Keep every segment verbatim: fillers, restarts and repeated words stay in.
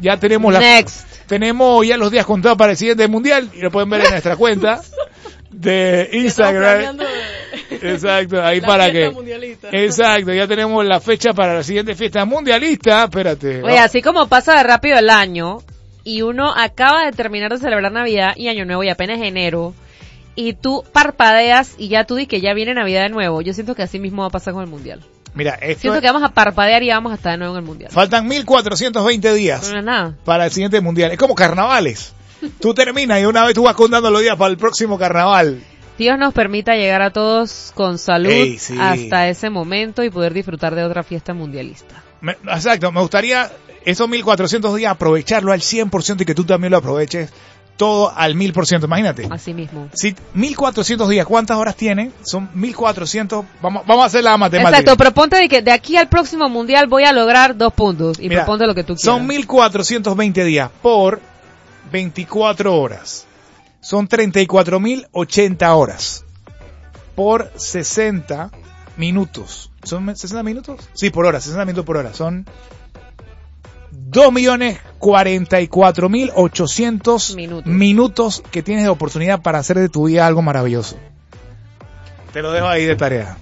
ya tenemos la, Next. tenemos ya los días contados para el siguiente mundial y lo pueden ver en nuestra cuenta de Instagram. Exacto, ahí la para que. Mundialista. Exacto, ya tenemos la fecha para la siguiente fiesta mundialista. Espérate. Oye, así como pasa de rápido el año y uno acaba de terminar de celebrar Navidad y Año Nuevo y apenas es enero y tú parpadeas y ya tú dices que ya viene Navidad de nuevo. Yo siento que así mismo va a pasar con el mundial. Mira, esto Siento que vamos a parpadear y vamos a estar de nuevo en el mundial. faltan mil cuatrocientos veinte días No es nada. para el siguiente mundial. Es como carnavales. Tú terminas y una vez tú vas contando los días para el próximo carnaval. Dios nos permita llegar a todos con salud Ey, sí. hasta ese momento y poder disfrutar de otra fiesta mundialista. Me- exacto, me gustaría esos mil cuatrocientos días aprovecharlo al cien por ciento y que tú también lo aproveches todo al mil por ciento. Imagínate. Así mismo. Si mil cuatrocientos días, ¿cuántas horas tiene? Son mil cuatrocientos. Vamos, vamos a hacer la matemática. Exacto, proponte de que de aquí al próximo mundial voy a lograr dos puntos y Mira, proponte lo que tú quieras. Son mil cuatrocientos veinte días por veinticuatro horas. Son treinta y cuatro mil ochenta horas por sesenta minutos. ¿Son sesenta minutos? Sí, por hora, sesenta minutos por hora. Son dos millones cuarenta y cuatro mil ochocientos Minutos. minutos que tienes de oportunidad para hacer de tu vida algo maravilloso. Te lo dejo ahí de tarea.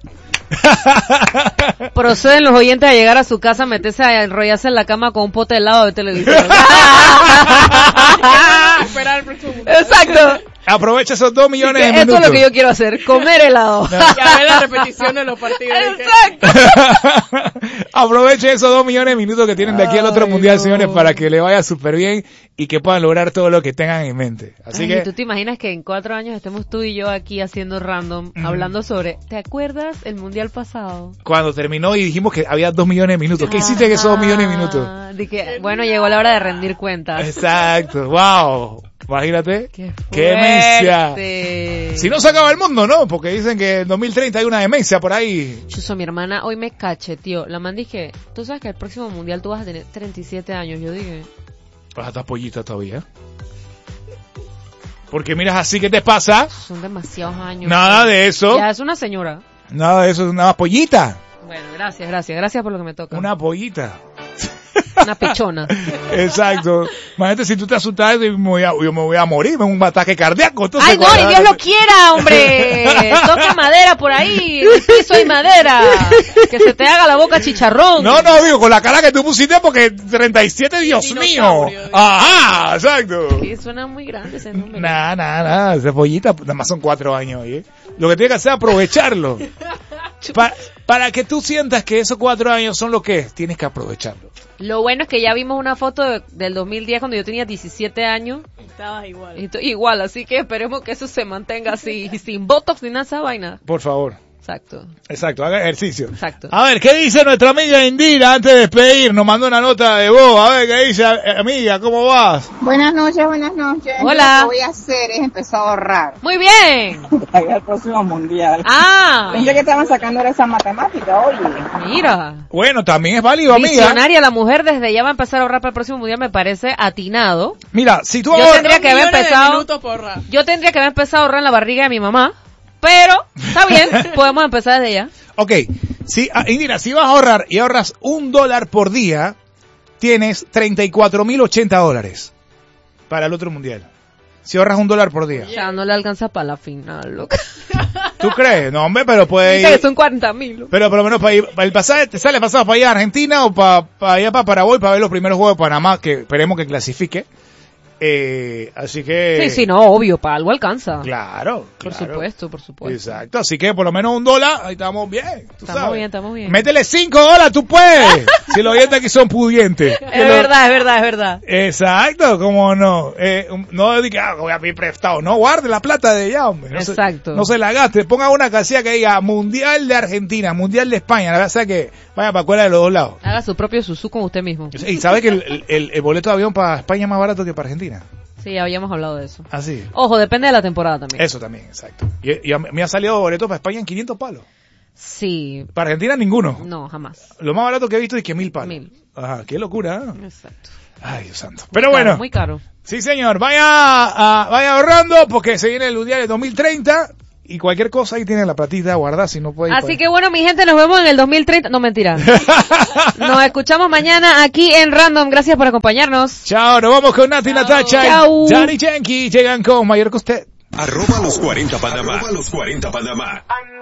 Proceden los oyentes a llegar a su casa, meterse a enrollarse en la cama con un pote de helado de televisión. Esperar el próximo mundial. Exacto. Aprovecha esos dos millones de Esto minutos. es lo que yo quiero hacer, comer helado. Ya ver la repetición de los partidos. Exacto. Aprovechen esos dos millones de minutos que tienen de aquí al otro Ay, mundial, no. señores, para que le vaya súper bien y que puedan lograr todo lo que tengan en mente. Así Ay, que, ¿tú te imaginas que en cuatro años estemos tú y yo aquí haciendo random, Ujú. hablando sobre, ¿te acuerdas el mundial pasado? cuando terminó y dijimos que había dos millones de minutos, ¿qué hiciste en esos dos millones de minutos? Ah, de que, bueno, llegó la hora de rendir cuentas. Exacto, wow. Imagínate. Qué Qué demencia. fuerte. Si no se acaba el mundo, ¿no? Porque dicen que en dos mil treinta hay una demencia por ahí. Chuso, mi hermana hoy me cache, tío. La man dije, tú sabes que el próximo mundial tú vas a tener treinta y siete años. Yo dije, Vas a estar pollita todavía. Porque miras así, ¿qué te pasa? son demasiados años. Nada de eso. Ya es una señora. Nada de eso, es una pollita. Bueno, gracias, gracias. Gracias por lo que me toca. Una pollita. Una pechona. Exacto. Imagínate si tú te asustas, yo me voy a, yo me voy a morir, me da un ataque cardíaco. Entonces, ¡Ay, no! cuando- ¡Y Dios lo quiera, hombre! Toca madera por ahí. El piso hay madera. Que se te haga la boca chicharrón. No, no, digo, con la cara que tú pusiste, porque treinta y siete, Dios mío. Dinosaurio. Ajá, exacto. Sí, suena muy grande ese número. Nada, nada, nada. Esa pollita, nada más son cuatro años, ¿eh? Lo que tiene que hacer es aprovecharlo. Pa- para que tú sientas que esos cuatro años son lo que es, tienes que aprovecharlo. Lo bueno es que ya vimos una foto de- del dos mil diez cuando yo tenía diecisiete años. Estabas igual. Y estoy igual, así que esperemos que eso se mantenga así, y sin botox ni nada de esa vaina. Por favor. Exacto, Exacto, haga ejercicio. exacto. A ver, ¿qué dice nuestra amiga Indira antes de despedir? Nos mandó una nota de voz. A ver, ¿qué dice, eh, amiga? ¿Cómo vas? Buenas noches, buenas noches. Hola. Lo que voy a hacer es empezar a ahorrar Muy bien. para ir al próximo mundial. Ah, Pensé que estaban sacando esa matemática, oye. mira. Bueno, también es válido, amiga. Visionaria la mujer desde ya va a empezar a ahorrar para el próximo mundial, me parece atinado. Mira, si tú Yo ahora- tendría que haber Millones de empezado- minutos por ahorrar. Yo tendría que haber empezado a ahorrar en la barriga de mi mamá, pero está bien, podemos empezar desde ya. Ok, si, ah, Indira, si vas a ahorrar y ahorras un dólar por día, tienes treinta y cuatro mil ochenta dólares para el otro mundial. Si ahorras un dólar por día. O sea, no le alcanza para la final, loca. ¿Tú crees? No, hombre, pero puede Dice que ir. son cuarenta mil. Pero por lo menos para ir, para el pasaje, ¿te sale pasado para allá a Argentina o para, para allá para Paraguay para ver los primeros juegos de Panamá que esperemos que clasifique? Eh, así que... Sí, sí, no, obvio, para algo alcanza. Claro, Por claro. supuesto, por supuesto. Exacto, así que por lo menos un dólar, ahí estamos bien. Tú Estamos sabes. bien, estamos bien. Métele cinco dólares, tú puedes. Si los oyentes aquí son pudientes. Es verdad, es verdad, es verdad. Exacto, cómo no. Eh, um, no diga, ah, voy a pedir prestado. No, guarde la plata de ella, hombre. No Exacto. Se, no se la gaste. Ponga una casilla que diga Mundial de Argentina, Mundial de España. La verdad es que vaya para cuela de los dos lados. Haga su propio susú con usted mismo. Y sabe que el, el, el boleto de avión para España es más barato que para Argentina. Sí, habíamos hablado de eso. Así. Ojo, depende de la temporada también. Eso también, exacto. Y, y a mí me ha salido boleto para España en quinientos palos. Sí. Para Argentina ninguno. No, jamás. Lo más barato que he visto es que mil palos. Mil. Ajá, qué locura. ¿eh? Exacto. Ay, Dios santo. Pero Caro, bueno. muy caro. Sí, señor. Vaya, a, vaya ahorrando porque se viene el Mundial de dos mil treinta Y cualquier cosa ahí tiene la platita guardada, si no puede. Así que bueno, mi gente, nos vemos en el dos mil treinta. No, mentira. Nos escuchamos mañana aquí en Random. Gracias por acompañarnos. Chao, nos vamos con Nati Natacha Chao. y Daddy Yankee. Llegan con Mayor que Usted. Arroba los cuarenta Panamá. Arroba los cuarenta Panamá.